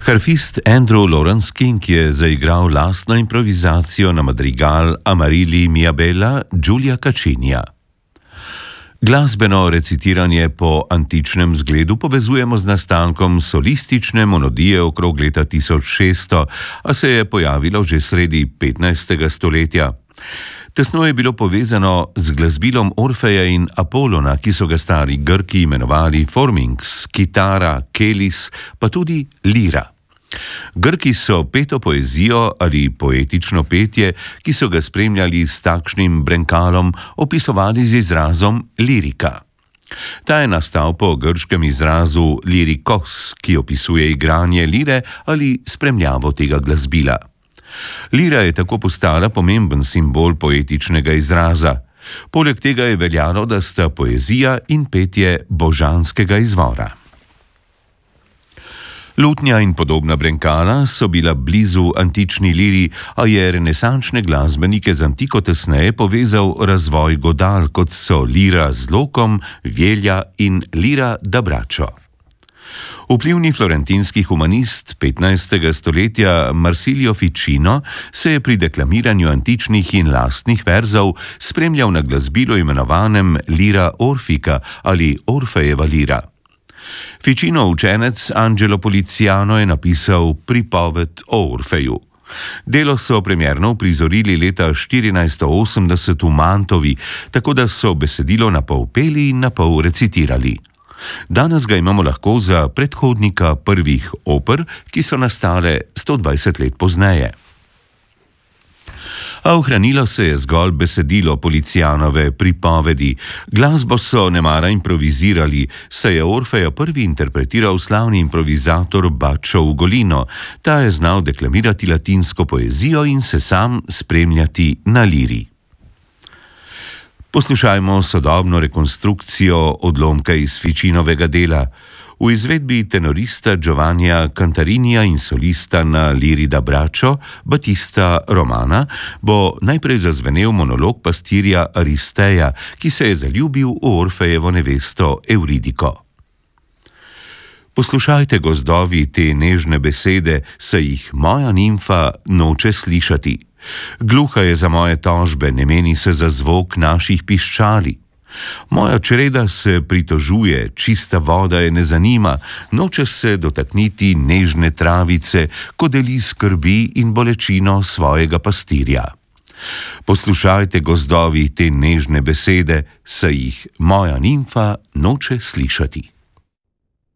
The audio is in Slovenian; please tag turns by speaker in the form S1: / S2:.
S1: Harfist Andrew Lawrence King je zaigral lastno improvizacijo na madrigal Amarili mia bella Giulia Caccinia. Glasbeno recitiranje po antičnem zgledu povezujemo z nastankom solistične monodije okrog leta 1600, a se je pojavilo že sredi 15. stoletja. Tesno je bilo povezano z glasbilom Orfeja in Apolona, ki so ga stari Grki imenovali forminx, kitara, kelis, pa tudi lira. Grki so peto poezijo ali poetično petje, ki so ga spremljali s takšnim brenkalom, opisovali z izrazom lirika. Ta je nastal po grškem izrazu lirikos, ki opisuje igranje lire ali spremljavo tega glasbila. Lira je tako postala pomemben simbol poetičnega izraza. Poleg tega je veljalo, da sta poezija in petje božanskega izvora. Lutnja in podobna brenkala so bila blizu antični liri, a je renesančne glasbenike z antiko tesneje povezal razvoj godal, kot so lira z lokom, velja in lira da braccio. Vplivni florentinski humanist 15. stoletja Marsilio Ficino se je pri deklamiranju antičnih in lastnih verzov spremljal na glasbilu imenovanem lira orfika ali Orfejeva lira. Ficino učenec Angelo Poliziano je napisal pripoved o Orfeju. Delo so premierno uprizorili leta 1480 v Mantovi, tako da so besedilo napol peli in napol recitirali. Danes ga imamo lahko za predhodnika prvih oper, ki so nastale 120 let pozneje. A ohranilo se je zgolj besedilo Polizianove pripovedi. Glasbo so nemara improvizirali, saj je Orfeja prvi interpretiral slavni improvizator Baccio Ugolino. Ta je znal deklamirati latinsko poezijo in se sam spremljati na liri. Poslušajmo sodobno rekonstrukcijo odlomka iz Ficinovega dela. V izvedbi tenorista Giovannija Cantarinija in solista na liri da braccio Battista Romana bo najprej zazvenel monolog pastirja Aristeja, ki se je zaljubil v Orfejevo nevesto Euridiko. Poslušajte, gozdovi, te nežne besede, saj jih moja nimfa noče slišati. Gluha je za moje tožbe, ne meni se za zvok naših piščali. Moja čreda se pritožuje, čista voda je ne zanima, noče se dotakniti nežne travice, ko deli skrbi in bolečino svojega pastirja. Poslušajte, gozdovi, te nežne besede, saj jih moja nimfa noče slišati.